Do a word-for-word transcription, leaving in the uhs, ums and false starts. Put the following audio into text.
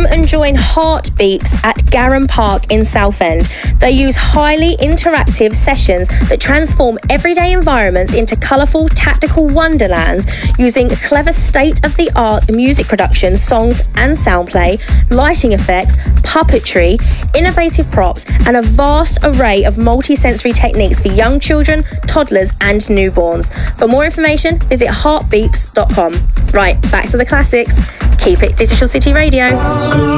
Come and join Heart Beeps at Garum Park in Southend. They use highly interactive sessions that transform everyday environments into colourful, tactical wonderlands using clever state-of-the-art music production, songs and sound play, lighting effects, puppetry, innovative props and a vast array of multi-sensory techniques for young children, toddlers and newborns. For more information, visit heart beeps dot com. Right, back to the classics. Keep it Digital City Radio.